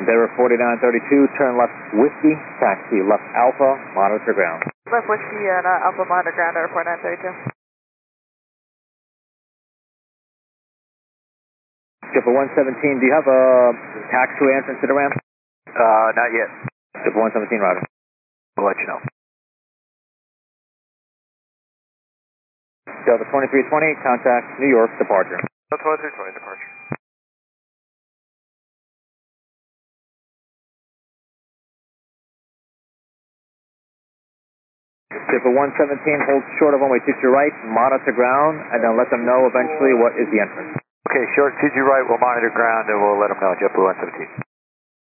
Endeavor 4932, turn left Whiskey, taxi left Alpha, monitor ground. Left Whiskey and Alpha monitor ground, Endeavor 4932. Skipper 117, do you have a taxiway entrance to the ramp? Not yet. Skipper 117, roger. We'll let you know. Delta 2320, contact New York, departure. Delta 2320, departure. Skipper 117, hold short of runway 22 right, monitor ground, and then let them know eventually what is the entrance. Okay, short 22 right, we'll monitor ground and we'll let them know, JetBlue 117.